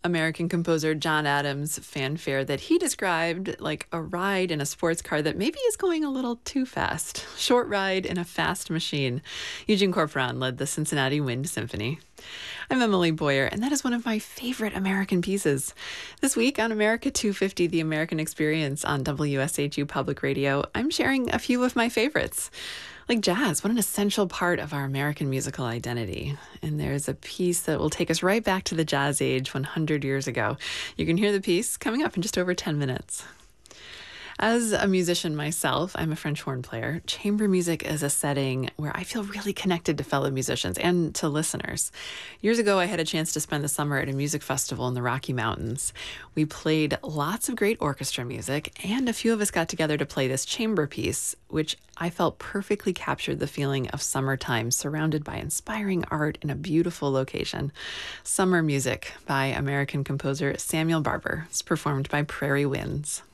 American composer John Adams' fanfare that he described like a ride in a sports car that maybe is going a little too fast. Short ride in a fast machine. Eugene Corporon led the Cincinnati Wind Symphony. I'm Emily Boyer, and that is one of my favorite American pieces. This week on America 250, The American Experience on WSHU Public Radio, I'm sharing a few of my favorites. Like jazz, what an essential part of our American musical identity. And there's a piece that will take us right back to the jazz age 100 years ago. You can hear the piece coming up in just over 10 minutes. As a musician myself, I'm a French horn player. Chamber music is a setting where I feel really connected to fellow musicians and to listeners. Years ago, I had a chance to spend the summer at a music festival in the Rocky Mountains. We played lots of great orchestra music, and a few of us got together to play this chamber piece, which I felt perfectly captured the feeling of summertime, surrounded by inspiring art in a beautiful location. Summer Music by American composer Samuel Barber. It's performed by Prairie Winds.